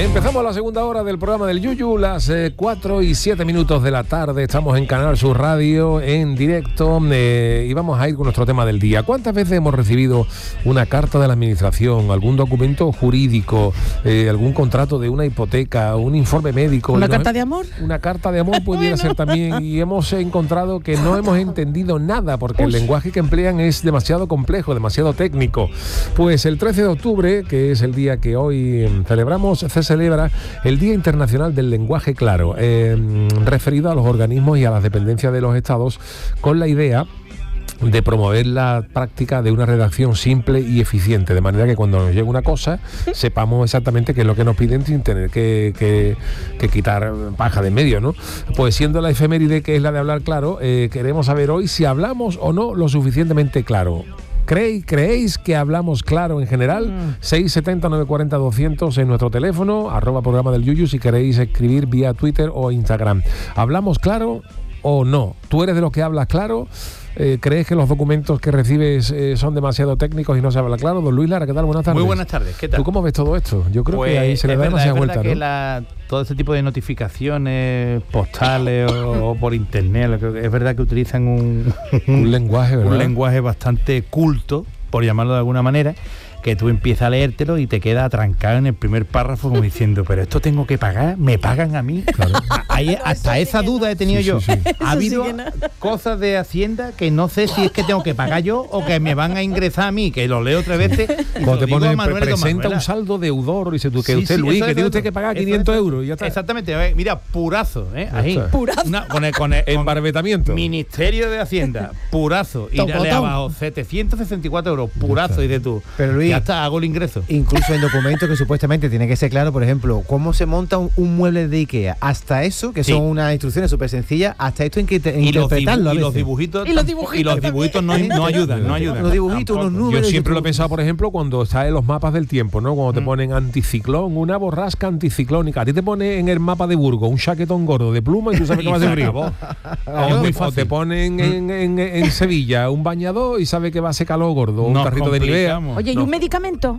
Empezamos la segunda hora del programa del Yuyu, las 4 y 7 minutos de la tarde. Estamos en Canal Sur Radio en directo y vamos a ir con nuestro tema del día. ¿Cuántas veces hemos recibido una carta de la administración, algún documento jurídico, algún contrato de una hipoteca, un informe médico? ¿Una carta de amor? Una carta de amor pudiera ser también, y hemos encontrado que no hemos entendido nada porque el lenguaje que emplean es demasiado complejo, demasiado técnico. Pues el 13 de octubre, que es el día que hoy celebramos, se celebra el Día Internacional del Lenguaje Claro, referido a los organismos y a las dependencias de los estados, con la idea de promover la práctica de una redacción simple y eficiente, de manera que cuando nos llegue una cosa sepamos exactamente qué es lo que nos piden sin tener que quitar paja de en medio, ¿no? Pues siendo la efeméride que es la de hablar claro, queremos saber hoy si hablamos o no lo suficientemente claro. ¿Creéis que hablamos claro en general? 670-940-200 en nuestro teléfono, @programa del Yuyu, si queréis escribir vía Twitter o Instagram. ¿Hablamos claro o no? ¿Tú eres de los que hablas claro? ¿Crees que los documentos que recibes son demasiado técnicos y no se habla claro? Don Luis Lara, ¿qué tal? Buenas tardes. Muy buenas tardes, ¿qué tal? ¿Tú cómo ves todo esto? Yo creo que ahí se le da demasiada vuelta, ¿no? Todo este tipo de notificaciones postales o por internet, es verdad que utilizan un lenguaje, ¿verdad? Un lenguaje bastante culto, por llamarlo de alguna manera, que tú empiezas a leértelo y te quedas atrancado en el primer párrafo como diciendo, pero esto tengo que pagar, ¿me pagan a mí? Claro. Hasta esa duda he tenido yo. Ha habido cosas de Hacienda que no sé si es que tengo que pagar yo o que me van a ingresar a mí, que lo leo 3 veces. Cuando te ponen, presenta un saldo deudor y dice tú que usted, Luis, que tiene usted que pagar 500 euros y ya está. Exactamente, mira, purazo, ahí. Purazo. Con el embarbetamiento. Ministerio de Hacienda, purazo. Y dale abajo, 764 euros, purazo, y de tú. Pero Luis, ya está, hago el ingreso. Incluso en documentos que supuestamente tiene que ser claro, por ejemplo, cómo se monta un mueble de Ikea. Hasta eso, que son unas instrucciones súper sencillas, hasta esto hay que interpretarlo. Y los dibujitos no ayudan. Los dibujitos, unos números. Yo siempre lo he pensado, por ejemplo, cuando salen los mapas del tiempo, ¿no? Cuando te ponen anticiclón, una borrasca anticiclónica. A ti te pone en el mapa de Burgos un chaquetón gordo de pluma y tú sabes que va a ser frío. O te ponen en Sevilla un bañador y sabes que va a ser calor gordo, un carrito de Nivea. Oye, ¿y un medicamento?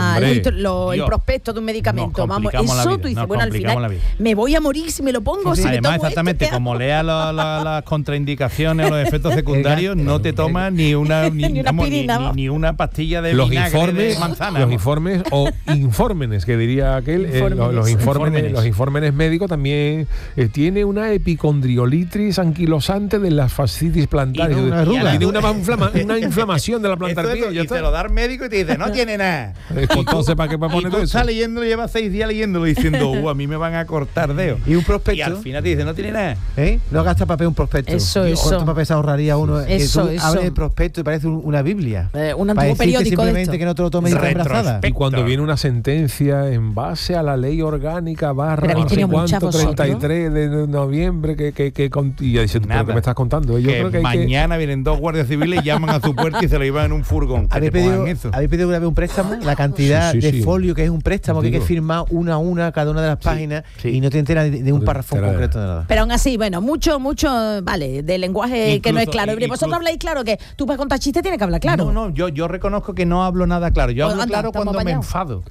El prospecto de un medicamento, vamos, eso tú dices, bueno, al final me voy a morir si me lo pongo. Sí, si además, exactamente, como leas las contraindicaciones o los efectos secundarios, no te tomas ni una pastilla de vinagre de manzana. Los informes o infórmenes, que diría aquel, los infórmenes médicos también tiene una epicondriolitis anquilosante de la fascitis plantar. Tiene una inflamación de la plantar. Y te lo da el médico y te dice, no tiene nada. Entonces, ¿para qué me pones todo eso? Estás leyéndolo, lleva 6 días leyéndolo diciendo, a mí me van a cortar dedos. Y un prospecto. Y al final te dice, no tiene nada. No gasta papel un prospecto. ¿Cuánto papel se ahorraría uno? Abre el prospecto y parece una Biblia. Un antiguo periódico simplemente que no te lo tomes embarazada. Y cuando viene una sentencia en base a la ley orgánica no sé cuánto, 33 de noviembre, y ya dices, ¿pero qué me estás contando? Yo creo que mañana vienen 2 guardias civiles y llaman a su puerta y se lo llevan en un furgón. ¿Habéis pedido una vez un préstamo? La cantidad de folio que es un préstamo, que hay que firmar una a una cada una de las páginas y no te enteras de un párrafo concreto de nada. Pero aún así, bueno, mucho, vale, de lenguaje incluso, que no es claro. Vosotros habláis claro, que tú para contar chistes tienes que hablar claro. No, yo reconozco que no hablo nada claro. Yo hablo claro cuando me enfado.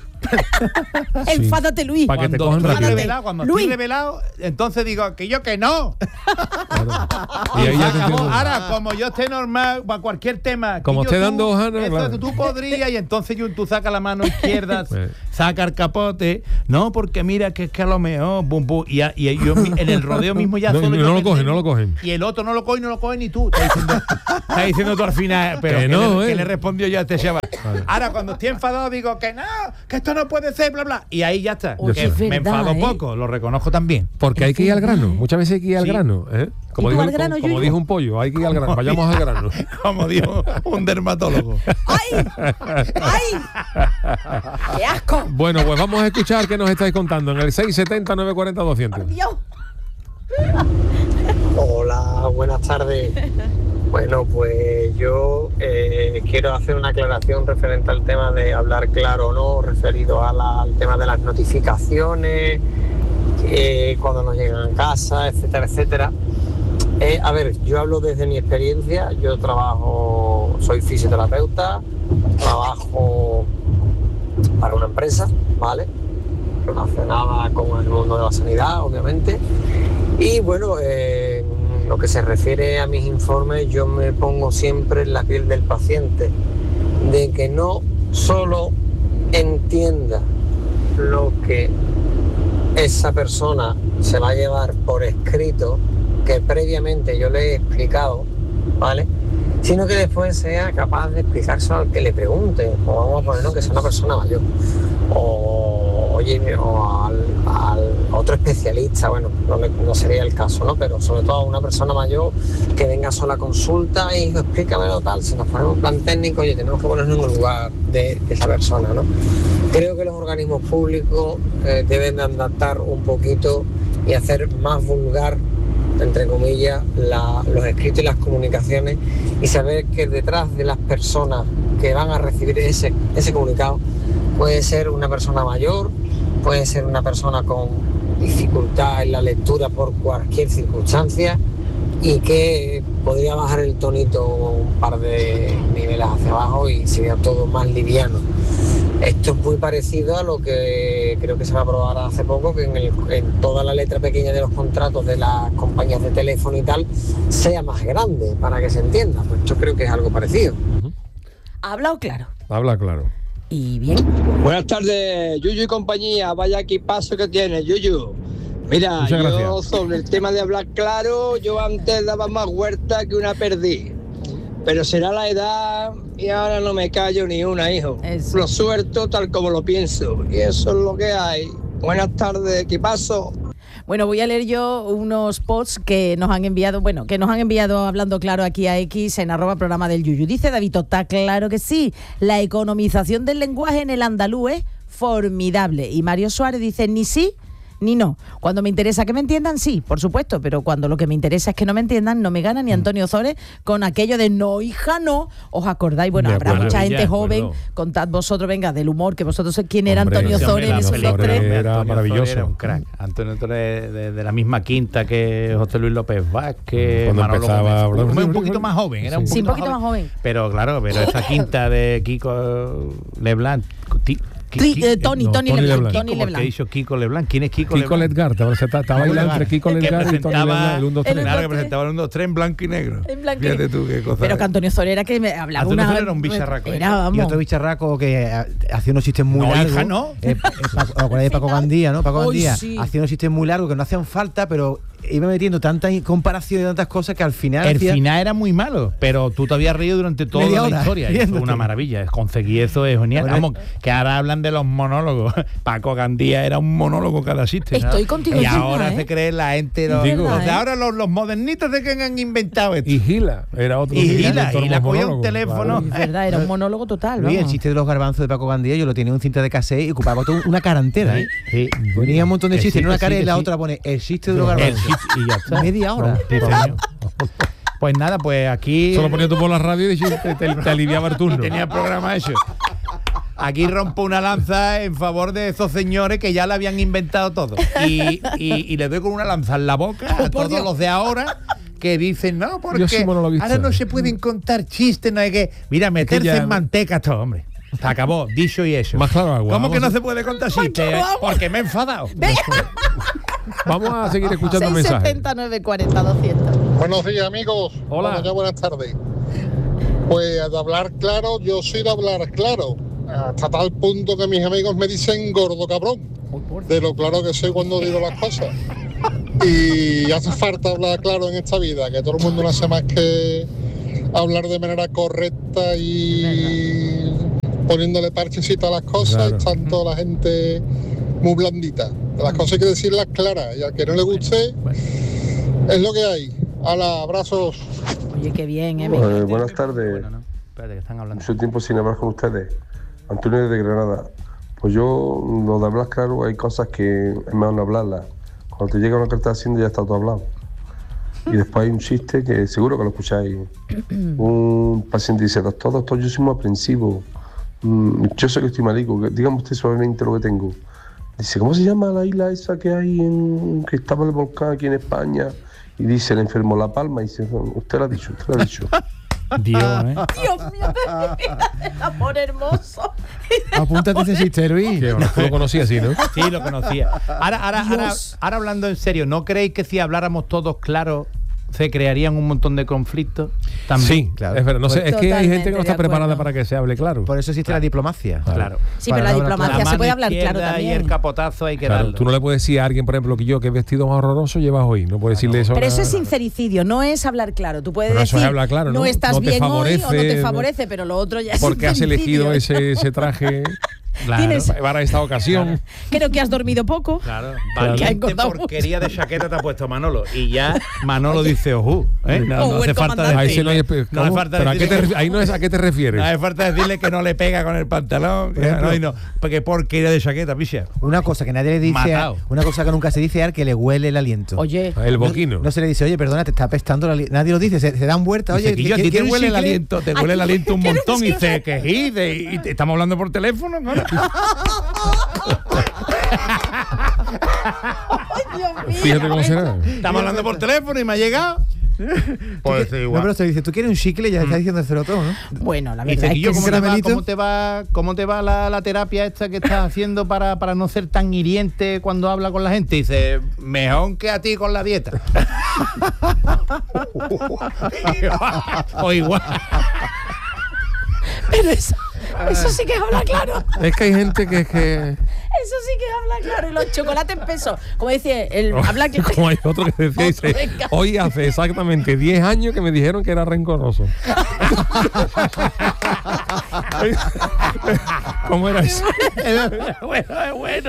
Enfádate, Luis. Para que te cojan rápido. Cuando estoy revelado, entonces digo que yo que no. Claro. Y ahí ahora, como yo esté normal, para cualquier tema. Como esté dando hojanas, claro. Tú podrías, y entonces tú sacas la mano izquierda, saca el capote. No, porque mira que es que a lo mejor. Y yo en el rodeo mismo ya solo. No lo cogen. Y el otro no lo coge ni tú. Estás diciendo tú al final. Pero que le respondió yo a este chaval. Ahora, cuando estoy enfadado, digo que no, que esto no puede ser, bla, bla. Y ahí ya está. Me enfado poco, lo reconozco también. Porque hay que ir al grano. Muchas veces hay que ir al grano. Como dijo un pollo, hay que ir al grano. Vayamos al grano. Como dijo un dermatólogo. ¡Ay! ¡Qué asco! Bueno, pues vamos a escuchar qué nos estáis contando en el 670-940-200. Dios. Hola, buenas tardes. Bueno, pues yo quiero hacer una aclaración referente al tema de hablar claro o no, referido al tema de las notificaciones, cuando nos llegan a casa, etcétera, etcétera. A ver, yo hablo desde mi experiencia. Yo soy fisioterapeuta, trabajo para una empresa, ¿vale? relacionada con el mundo de la sanidad, obviamente. Y bueno, lo que se refiere a mis informes, yo me pongo siempre en la piel del paciente, de que no solo entienda lo que esa persona se va a llevar por escrito, que previamente yo le he explicado, ¿vale?, sino que después sea capaz de explicárselo al que le pregunte, o vamos a ponerlo que sea una persona mayor, o al otro especialista, bueno, no sería el caso, ¿no?, pero sobre todo a una persona mayor que venga sola a consulta y explícamelo tal, si nos ponemos en plan técnico, oye, tenemos que ponernos en el lugar de esa persona, ¿no? Creo que los organismos públicos deben de adaptar un poquito y hacer más vulgar, entre comillas, los escritos y las comunicaciones, y saber que detrás de las personas que van a recibir ese comunicado puede ser una persona mayor, puede ser una persona con dificultad en la lectura por cualquier circunstancia y que podría bajar el tonito un par de niveles hacia abajo y sería todo más liviano. Esto es muy parecido a lo que creo que se va a aprobar hace poco, que en toda la letra pequeña de los contratos de las compañías de teléfono y tal sea más grande, para que se entienda. Pues yo creo que es algo parecido. ¿Ha hablado claro? Habla claro. Y bien. Buenas tardes, Yuyu y compañía. Vaya equipazo que tienes, Yuyu. Mira, muchas gracias. Sobre el tema de hablar claro, yo antes daba más vuelta que una perdiz. Pero será la edad y ahora no me callo ni una, hijo. Eso. Lo suelto tal como lo pienso. Y eso es lo que hay. Buenas tardes, equipazo. Bueno, voy a leer yo unos posts que nos han enviado, hablando claro aquí a X en @programa del Yuyu. Dice David, está claro que sí, la economización del lenguaje en el andaluz es formidable. Y Mario Suárez dice, ni sí ni no. Cuando me interesa que me entiendan, sí, por supuesto, pero cuando lo que me interesa es que no me entiendan, no me gana ni Antonio Zores con aquello de no, hija, no. ¿Os acordáis? Bueno, habrá mucha gente joven, contad vosotros, venga, del humor, que vosotros sabéis quién era Antonio Zores en esos dos tres. Era maravilloso. Era un crack. Antonio Zores de la misma quinta que José Luis López Vázquez, Manolo empezaba Gómez. Un poquito más joven, era un poquito más joven. Pero claro, esa quinta de Kiko Leblanc, Tony Leblanc. Porque dicho Kiko Leblanc. ¿Quién es Kiko Leblanc? Ledgar. Estaba bailando entre Kiko Ledgar y Tony Leblanc, el 1, 2, 3. Claro, que presentaba el 1, 2, 3 en blanco y negro. Fíjate tú qué cosa. Pero que Antonio Soler era que me hablaba Antonio Soler era un bicharraco. Y otro bicharraco que hacía unos chistes muy largos. Hija, no. De Paco Gandía, ¿no? Paco Gandía hacía unos chistes muy largos que no hacían falta, pero iba metiendo tanta comparación y tantas cosas que al final... El final era muy malo, pero tú te habías reído durante toda la historia. Y eso es una maravilla. Conseguir eso es genial. Vamos, que ahora hablan de los monólogos. Paco Gandía era un monólogo cada chiste. Estoy contigo. Y ahora se cree la gente... Ahora los modernitos de que han inventado esto. Y Gila era otro. Y Gila cogía un teléfono. Es verdad, era un monólogo total. Y el chiste de los garbanzos de Paco Gandía, yo lo tenía en cinta de cassette y ocupaba toda una cara entera. Sí. Ponía un montón de chistes en una cara y en la otra pone el chiste de los garbanzos. Y ya está. Media hora. Pues nada, pues aquí... Solo ponía tú por la radio y te aliviaba el turno. Tenía el programa hecho. Aquí rompo una lanza en favor de esos señores que ya le habían inventado todo. Y le doy con una lanza en la boca a todos los de ahora que dicen, no, porque ahora no se pueden contar chistes, no hay que... Mira, meterse en manteca todo, hombre. Se acabó, dicho y eso. Más claro agua. ¿Cómo que no se puede contar chistes? Porque me he enfadado. Vamos a seguir escuchando mensajes. 679 40 200. Buenos días, amigos. Hola. Bueno, ya buenas tardes. Pues de hablar claro, yo soy de hablar claro. Hasta tal punto que mis amigos me dicen gordo cabrón. De lo claro que soy cuando digo las cosas. Y hace falta hablar claro en esta vida, que todo el mundo no hace más que hablar de manera correcta y poniéndole parchecito a las cosas, y estando la gente muy blandita. Las cosas hay que decirlas claras, y al que no le guste, es lo que hay. ¡Hala, abrazos! Oye, qué bien, buenas tardes. Espérate, que están hablando. Mucho tiempo sin hablar con ustedes. Antonio de Granada. Pues yo, lo de hablar claro, hay cosas que es mejor no hablarlas. Cuando te llega una carta haciendo ya está todo hablado. Y después hay un chiste que seguro que lo escucháis. Un paciente dice, doctor, yo soy muy aprensivo. Yo sé que estoy malico, dígame usted suavemente lo que tengo. Dice, ¿cómo se llama la isla esa que hay que estaba el volcán aquí en España? Y dice el enfermo La Palma, y dice, usted lo ha dicho. Dios, Dios mío, el amor hermoso. Apúntate ese chiste, Luis. Que tú lo conocías así, ¿no? Sí, lo conocía. Ahora hablando en serio, ¿no creéis que si habláramos todos claros se crearían un montón de conflictos también? Sí, claro. es verdad. No sé, es que hay gente que no está Totalmente de preparada acuerdo. para que se hable claro. Por eso existe la diplomacia. Claro. Sí, pero la diplomacia se puede hablar claro Y el también. capotazo hay que Claro, darlo. tú no le puedes decir a alguien, por ejemplo, que yo, que vestido más horroroso llevas hoy. No puedes decirle eso. Pero a eso es una- sincericidio, no es hablar claro. Tú puedes Pero eso decir, es hablar claro, ¿no? estás No te bien hoy o no te favorece, favorece, pero lo otro ya es Porque has elegido sincericidio. ese traje Claro. Tienes- para esta ocasión. Creo que has dormido poco. Claro, Que ha valiente engordado porquería de chaqueta te ha puesto Manolo. Y ya Manolo dice, ojú, ¿eh? No Ojú, hace el falta comandante. Ahí sí no hay decirle, no hace ¿cómo? falta Pero decirle ahí no es a qué te refieres. no hace falta decirle que no le pega con el pantalón. No, porque porquería de chaqueta, picha. Una cosa que nadie le dice, Matao. una cosa que nunca se dice es al que le huele el aliento. Oye, El boquino. No se le dice, oye, perdona, te está apestando el aliento. Nadie lo dice, se dan vueltas. Oye, Oye, a ti te ¿quieres un huele el chicle? aliento, te huele el aliento un ¿Quieres un montón y chicle? dice que sí, y te estamos hablando por teléfono, ¿no? ay, Dios mío. Fíjate cómo será. Estamos hablando por teléfono y me ha llegado. Pues No, pero se dice, tú quieres un chicle y ya está diciendo el todo, ¿no? Bueno, la Y verdad dice, es Guillo, que ¿cómo te va la terapia esta que estás haciendo para no ser tan hiriente cuando habla con la gente? Y dice, mejor que a ti con la dieta. O igual. pero eso sí que es hablar claro. Es que hay gente que Eso sí que es hablar claro. Y los chocolates pesos. Como decía, el hablar claro. como hay otro que decía, dice, Venga. hoy hace exactamente 10 años que me dijeron que era rencoroso. ¿Cómo era eso? bueno.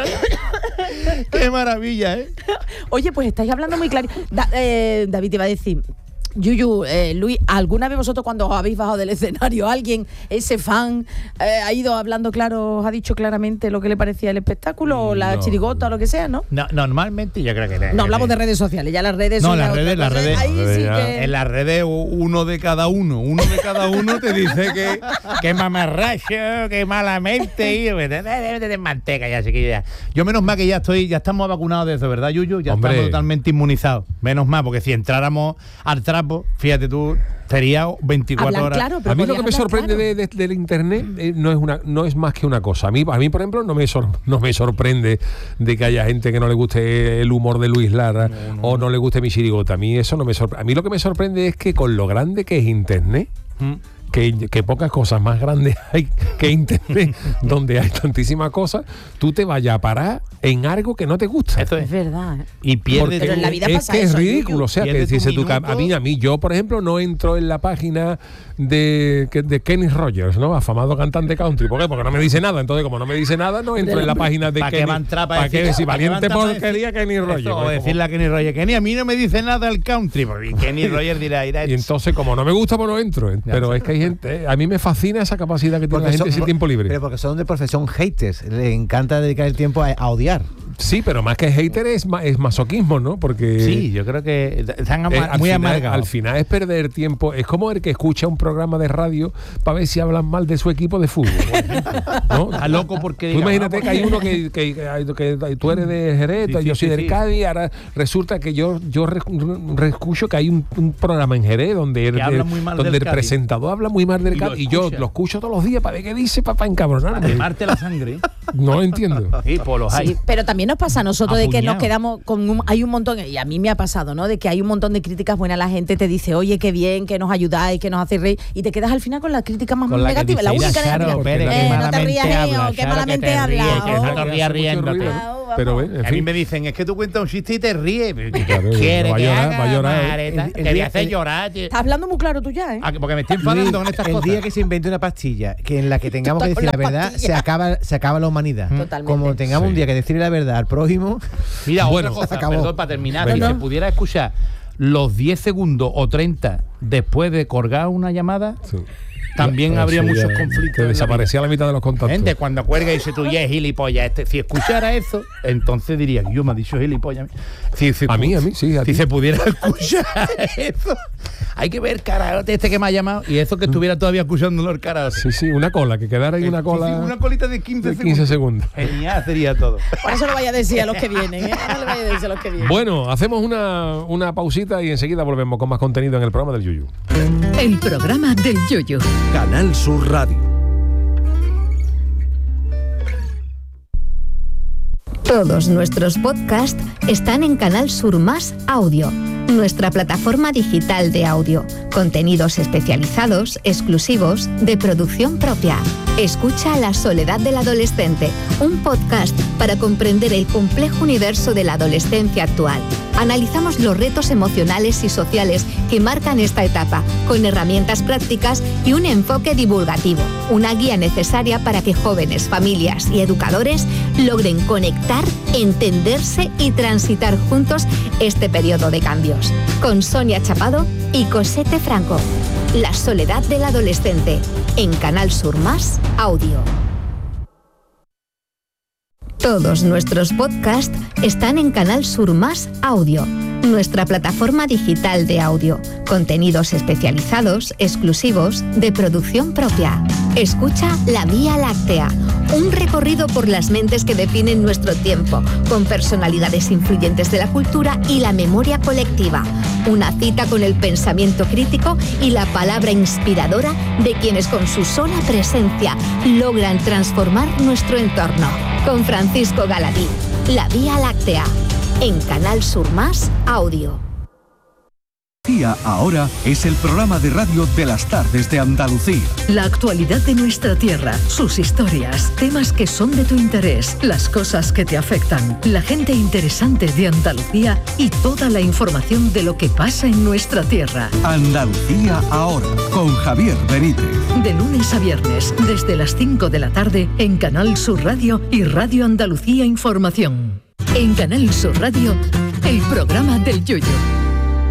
Qué maravilla, ¿eh? Oye, pues estáis hablando muy claro. David te iba a decir. Yuyu, Luis, ¿alguna vez vosotros cuando os habéis bajado del escenario, alguien, ese fan, ha ido hablando claro, os ha dicho claramente lo que le parecía el espectáculo o la No. chirigota o lo que sea, ¿no? No, normalmente yo creo que No hablamos de redes sociales, ya las redes No, son las ya redes, otra las cosa. redes. Ahí Las sí redes ya. que... En las redes uno de cada uno te dice que mamarracho, que malamente y de manteca ya chiquilla. Yo menos mal que ya estamos vacunados de eso, ¿verdad, Yuyu? Ya Hombre. estamos totalmente inmunizados. Menos mal, porque si entráramos al trapo, fíjate tú, sería 24 Hablar horas. claro, pero A mí lo que podías me hablar sorprende claro. del internet no es más que una cosa. A mí por ejemplo, no me sorprende de que haya gente que no le guste el humor de Luis Lara o no le guste mi chirigota. A mí eso no me sorprende. A mí lo que me sorprende es que con lo grande que es internet, que pocas cosas más grandes hay que internet, donde hay tantísimas cosas, tú te vayas a parar en algo que no te gusta. Eso Es es. verdad. Y pierde Pero en la vida es pasa que eso, es ridículo, Yuyu. o sea, que Pierde tu dice tú, minuto. a mí, yo, por ejemplo, no entro en la página de Kenny Rogers, ¿no? Afamado cantante country. ¿Por qué? Porque no me dice nada. Entonces, como no me dice nada, no entro en la página de ¿Para qué Kenny. va a entrar ¿Para qué decir valiente porquería Kenny Eso, Rogers? o decirle a Kenny Rogers, Kenny, a mí no me dice nada el country. Porque Kenny Rogers dirá, irá. Y entonces, como no me gusta, pues no entro. Pero es que hay gente, a mí me fascina esa capacidad que tiene la gente ese tiempo libre. Pero porque son de profesión haters. Le encanta dedicar el tiempo a odiar. Sí, pero más que hater es masoquismo, ¿no? Porque Sí, yo creo que están al muy final, amargados. al final es perder tiempo. Es como el que escucha un programa de radio para ver si hablan mal de su equipo de fútbol. ¿No? Está loco porque Tú diga, imagínate "Ah, que hay uno que tú eres de Jerez, Sí, yo sí, soy sí, del sí. Cádiz, ahora resulta que yo escucho que hay un programa en Jerez donde Que habla muy mal donde del el Cádiz. presentador habla muy mal del Y lo Cádiz y yo escucha. lo escucho todos los días para ver qué dice para encabronarme. quemarte la sangre". No lo entiendo. Sí, pues los hay. Sí, pero también nos pasa a nosotros de que nos Apuñado. quedamos con hay un montón, y a mí me ha pasado, ¿no? De que hay un montón de críticas buenas, la gente te dice, oye, qué bien, que nos ayudáis, que nos hacéis reír, y te quedas al final con la crítica más Con la que negativa, dice, la "Mira, única Charo negativa. Pérez, que no te malamente rías, habla, Eo, que Charo, malamente que te habla. ríes, que oh. no te rías riéndote". Pero en A mí fin. me dicen, es que tú cuentas un chiste y te ríes. Claro, ¿Quieres va a que llorar, haga, va a llorar. Mareta? El Te voy día- a hacer el- llorar. tío. Estás hablando muy claro tú ya, ¿eh? Ah, porque me estoy enfadando con estas el cosas. día que se invente una pastilla que en la que tengamos que Con decir la la verdad, pastilla. se acaba la humanidad. Totalmente. Como tengamos Sí. un día que decirle la verdad al prójimo, Mira, Bueno, otra cosa, acabó. perdón, para terminar, Venga. si se pudiera escuchar los 10 segundos o 30 después de colgar una llamada, Sí. también Eso habría ya, muchos conflictos. que en la desaparecía la mitad de los vida. contactos. Gente, cuando cuelga y dice tú, ya es gilipollas. Si escuchara eso, entonces diría, yo me ha dicho gilipollas. A mí, sí, a Si ti. se pudiera escuchar eso, hay que ver karaoke este que me ha llamado, y eso que estuviera todavía escuchándolo el karaoke. Sí, una cola, que quedara ahí una cola. Sí, una colita de 15 segundos. Genial sería todo. Por eso lo vaya a decir a los que vienen, ¿eh? No le vaya a decir a los que vienen. Bueno, hacemos una pausita y enseguida volvemos con más contenido en el programa del Yuyu. El programa del Yuyu. Canal Sur Radio. Todos nuestros podcasts están en Canal Sur Más Audio, nuestra plataforma digital de audio. Contenidos especializados, exclusivos, de producción propia. Escucha La soledad del adolescente, un podcast para comprender el complejo universo de la adolescencia actual. Analizamos los retos emocionales y sociales que marcan esta etapa, con herramientas prácticas y un enfoque divulgativo. Una guía necesaria para que jóvenes, familias y educadores logren conectar, entenderse y transitar juntos este periodo de cambios. Con Sonia Chapado y Cosette Franco. La soledad del adolescente, en Canal Sur Más Audio. Todos nuestros podcasts están en Canal Sur Más Audio, nuestra plataforma digital de audio. Contenidos especializados, exclusivos, de producción propia. Escucha La Vía Láctea, un recorrido por las mentes que definen nuestro tiempo, con personalidades influyentes de la cultura y la memoria colectiva. Una cita con el pensamiento crítico y la palabra inspiradora de quienes con su sola presencia logran transformar nuestro entorno. Con Francisco Galadí, La Vía Láctea, en Canal Sur Más Audio. Ahora es el programa de radio de las tardes de Andalucía. La actualidad de nuestra tierra, sus historias, temas que son de tu interés, las cosas que te afectan, la gente interesante de Andalucía y toda la información de lo que pasa en nuestra tierra. Andalucía ahora, con Javier Benítez. De lunes a viernes, desde las 5 de la tarde, en Canal Sur Radio y Radio Andalucía Información. En Canal Sur Radio, el programa del Yuyu.